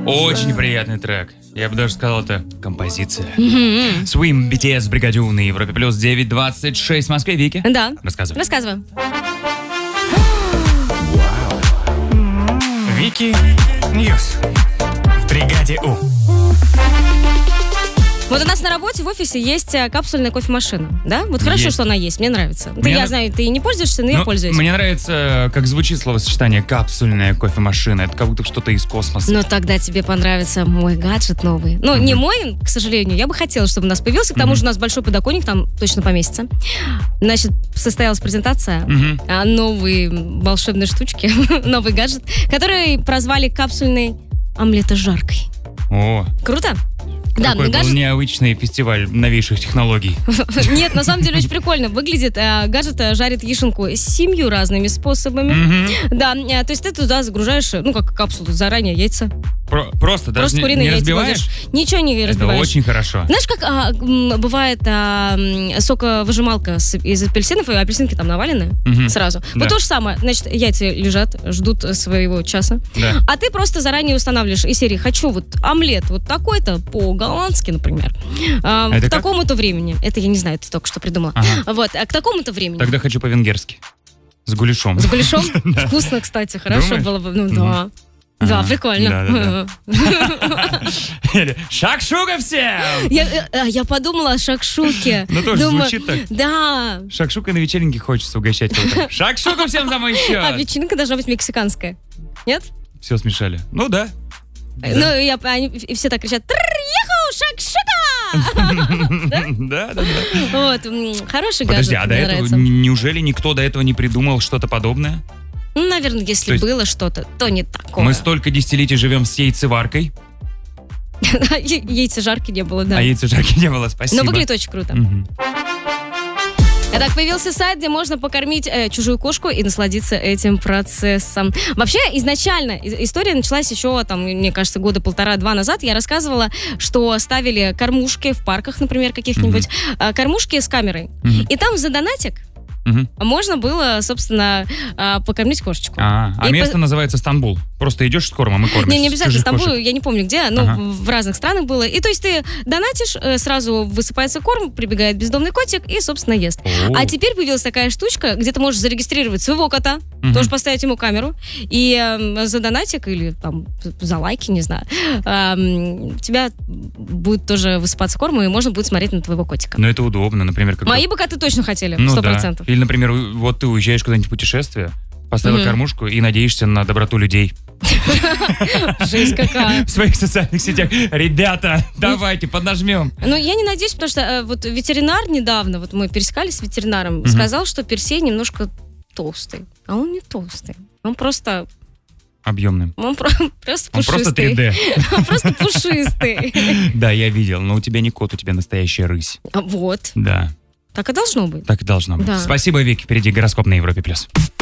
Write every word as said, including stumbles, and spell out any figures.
Очень приятный трек. Я бы даже сказал, это композиция. Mm-hmm. Swim, би ти эс, Бригадю на Европе Плюс, девять двадцать шесть в Москве. Вики? Да. Рассказывай. Рассказываем. Вики Ньюс в Бригаде У. Вот у нас на работе в офисе есть капсульная кофемашина, да? Вот хорошо, Есть. что она есть, мне нравится. Ты, Мне я на- знаю, ты не пользуешься, но Ну, я пользуюсь. Мне нравится, как звучит словосочетание «капсульная кофемашина». Это как будто что-то из космоса. Но тогда тебе понравится мой гаджет новый. Ну, не мой, к сожалению. Я бы хотела, чтобы у нас появился. К тому Мгм. же у нас большой подоконник, там точно поместится. Значит, состоялась презентация Мгм. а, новой волшебной штучки, новый гаджет, который прозвали капсульной омлетожаркой. О, Круто? Да, какой был гаджет... необычный фестиваль новейших технологий. Нет, на самом деле очень прикольно выглядит. А, Гаджет а, жарит яишенку семью разными способами. Мгм. Да, а, то есть ты туда загружаешь, ну, как капсулу, заранее яйца. Про- Просто даже Просто не, куриные не яйца разбиваешь? кладешь. Ничего не Это разбиваешь. очень хорошо. Знаешь, как а, м, бывает а, м, соковыжималка с- из апельсинов, и апельсинки там навалены Мгм. сразу. Да. Вот то же самое. Значит, яйца лежат, ждут своего часа. Да. А ты просто заранее устанавливаешь из серии «хочу вот омлет вот такой-то по-голландски, например, а, Это к как? такому-то времени». Это я не знаю, ты только что придумала. Ага. Вот, а к такому-то времени. Тогда хочу по-венгерски. С гуляшом. С гуляшом? Вкусно, кстати, хорошо Думаешь? было бы. Ну Мгм. да. Да, Ага. прикольно. Или «Шакшука всем!» Я, э, я подумала о шакшуке. Ну, тоже Думаю, звучит так. Да. Шакшукой на вечеринке хочется угощать кого-то. «Шакшука всем за мой счет!» А вечеринка должна быть мексиканская. Нет? Все смешали. Ну да. Ну, я, они, и все так кричат: «Тррр-еху, шакшука!» Да, да, да. Вот, м, хороший Подожди, гаджет, а до мне этого нравится. неужели никто до этого не придумал что-то подобное? Ну, наверное, То если есть было что-то, то не такое. Мы столько десятилетий живем с яйцеваркой, Яйца жарки не было, да. а яйцежарки не было. Спасибо. Но выглядит очень круто. Мгм. Итак, появился сайт, где можно покормить э, чужую кошку и насладиться этим процессом. Вообще, изначально и- история началась еще, там, мне кажется, года полтора-два назад. Я рассказывала, что ставили кормушки в парках, например, каких-нибудь, э, кормушки с камерой. Мгм. И там за донатик Мгм. можно было, собственно, э, покормить кошечку. А, а И место по- называется Стамбул. Просто идешь с кормом и кормишь. Не, не обязательно чужих Стамбул, кошек. я не помню где, но Ага. в разных странах было. И то есть ты донатишь, э, сразу высыпается корм, прибегает бездомный котик и, собственно, ест. О. А теперь появилась такая штучка, где ты можешь зарегистрировать своего кота, Мгм. тоже поставить ему камеру, и э, за донатик или там за лайки, не знаю, эм, у тебя будет тоже высыпаться корм, и можно будет смотреть на твоего котика. Ну, это удобно, например, как... Мои бы коты точно хотели, Ну сто да. процентов. Или, например, у- вот ты уезжаешь куда-нибудь в путешествие, поставил Мгм. кормушку и надеешься на доброту людей Жесть какая. в своих социальных сетях. Ребята, давайте, поднажмем. Ну, я не надеюсь, потому что э, вот ветеринар недавно, вот мы пересекались с ветеринаром, сказал, что Персей немножко толстый. А он не толстый. Он просто... Объемным. Он про- просто Он просто пушистый. три дэ. Он просто пушистый. Да, я видел, но у тебя не кот, у тебя настоящая рысь. А Вот. Да, Так и должно быть. так и должно быть. Да. Спасибо, Вики. Впереди гороскоп на Европе+. плюс.